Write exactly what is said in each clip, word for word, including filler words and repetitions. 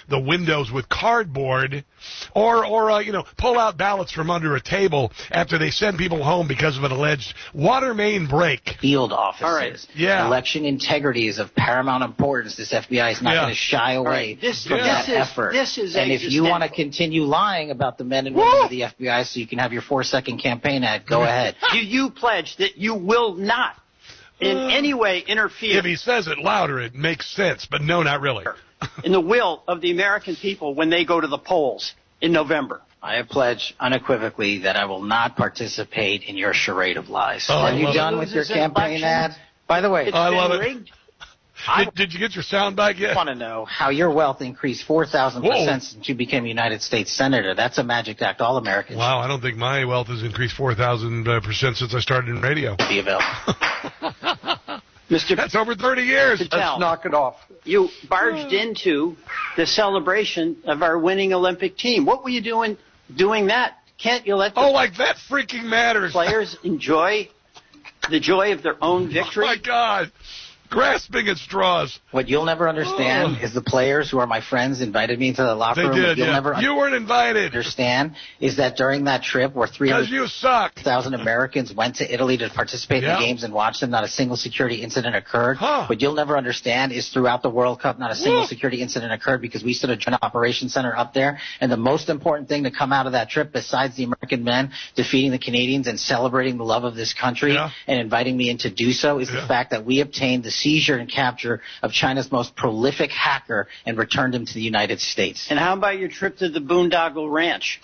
the windows with cardboard, or, or uh, you know, pull out ballots from under a table after they send people home because of an alleged water main break. Field offices. All right. Yeah. Election integrity is of paramount importance. This F B I is not Yeah. going to shy away Right. This- from this that is- effort. this is and if you want to continue lying about the men and women Woo! of the F B I so you can have your four-second campaign ad, go ahead. Do you pledge that you will not in Uh, any way interfere If he says it louder, it makes sense, but no, not really. in the will of the American people when they go to the polls in November? I have pledged unequivocally that I will not participate in your charade of lies. Oh, I Are you love done it. with your Loses an campaign election. ad? By the way, It's I been love it. rigged. Did, did you get your sound back yet? I want to know how your wealth increased four thousand percent since you became a United States Senator. That's a magic act all Americans Wow, I don't think my wealth has increased four thousand percent since I started in radio. should be available. Mister That's over thirty years. Patel, Let's knock it off. you barged into the celebration of our winning Olympic team. What were you doing doing that? Can't you let the Oh, like that freaking matters. players enjoy the joy of their own victory? Oh, my God. Grasping at straws. What you'll never understand Oh. is the players who are my friends invited me into the locker They room. did, What you'll yeah. never You weren't invited. understand is that during that trip where three Because hundred you suck. thousand Americans went to Italy to participate Yeah. in the games and watch them, not a single security incident occurred. Huh. What you'll never understand is throughout the World Cup, not a single Woo. security incident occurred because we stood a joint operations center up there. And the most important thing to come out of that trip, besides the American men defeating the Canadians and celebrating the love of this country Yeah. and inviting me in to do so, is Yeah. the fact that we obtained the seizure and capture of China's most prolific hacker and returned him to the United States. And how about your trip to the Boondoggle Ranch?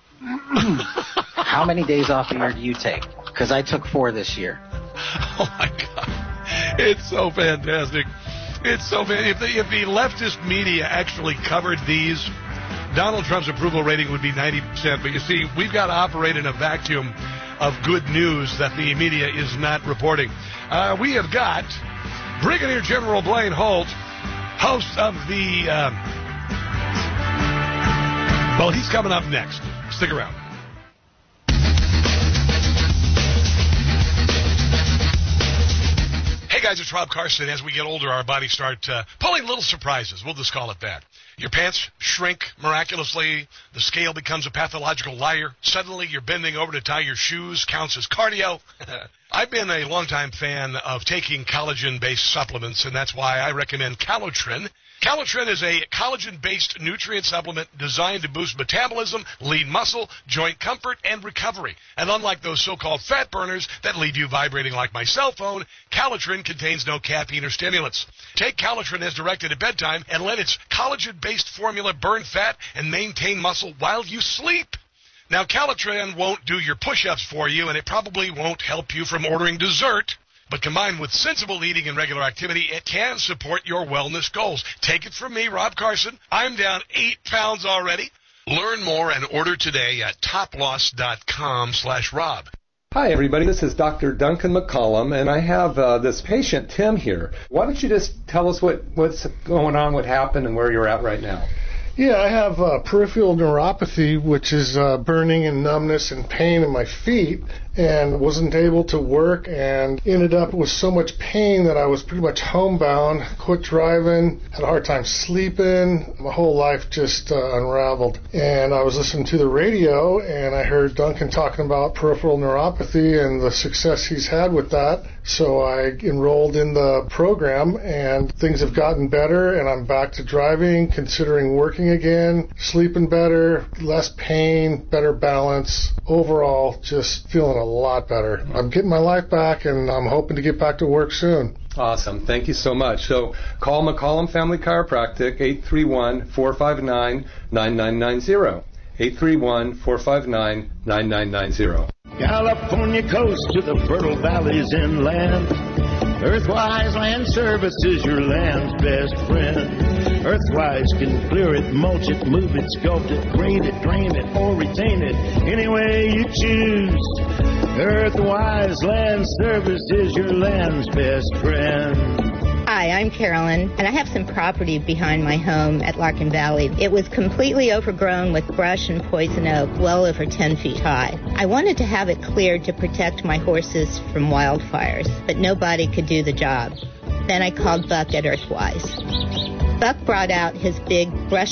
How many days off a year do you take? Because I took four this year. Oh, my God. It's so fantastic. It's so fan- if the, if the leftist media actually covered these, Donald Trump's approval rating would be ninety percent. But you see, we've got to operate in a vacuum of good news that the media is not reporting. Uh, we have got Brigadier General Blaine Holt, host of the... Um, well, he's coming up next. Stick around. Hey guys, it's Rob Carson. As we get older, our bodies start uh, pulling little surprises. We'll just call it that. Your pants shrink miraculously. The scale becomes a pathological liar. Suddenly, you're bending over to tie your shoes. Counts as cardio. I've been a longtime fan of taking collagen-based supplements, and that's why I recommend Calotrin. Calotrin is a collagen-based nutrient supplement designed to boost metabolism, lean muscle, joint comfort, and recovery. And unlike those so-called fat burners that leave you vibrating like my cell phone, Calotrin contains no caffeine or stimulants. Take Calotrin as directed at bedtime and let its collagen-based formula burn fat and maintain muscle while you sleep. Now, Calotrin won't do your push-ups for you, and it probably won't help you from ordering dessert. But combined with sensible eating and regular activity, it can support your wellness goals. Take it from me, Rob Carson. I'm down eight pounds already. Learn more and order today at toploss.com slash Rob. Hi, everybody. This is Doctor Duncan McCollum, and I have uh, this patient, Tim, here. Why don't you just tell us what, what's going on, what happened, and where you're at right now? Yeah, I have uh, peripheral neuropathy, which is uh, burning and numbness and pain in my feet, and wasn't able to work and ended up with so much pain that I was pretty much homebound, quit driving, had a hard time sleeping. My whole life just uh, unraveled. And I was listening to the radio, and I heard Duncan talking about peripheral neuropathy and the success he's had with that. So I enrolled in the program, and things have gotten better, and I'm back to driving, considering working again, sleeping better, less pain, better balance. Overall, just feeling a lot better. I'm getting my life back, and I'm hoping to get back to work soon. Awesome. Thank you so much. So call McCollum Family Chiropractic, eight three one, four five nine, nine nine nine zero. eight three one, four five nine, nine nine nine zero. California coast to the fertile valleys inland. Earthwise Land Services, your land's best friend. Earthwise can clear it, mulch it, move it, sculpt it, grade it, drain it, or retain it, any way you choose. Earthwise Land Services, your land's best friend. Hi, I'm Carolyn, and I have some property behind my home at Larkin Valley. It was completely overgrown with brush and poison oak, well over ten feet high. I wanted to have it cleared to protect my horses from wildfires, but nobody could do the job. Then I called Buck at Earthwise. Buck brought out his big brush